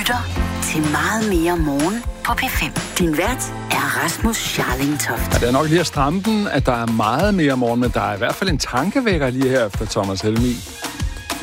lytter til Meget mere morgen på P5. Din vært er Rasmus Scharling Toft. Ja, det er nok lige at stramme den, at der er meget mere morgen, men der er i hvert fald en tankevækker lige her efter Thomas Helmig.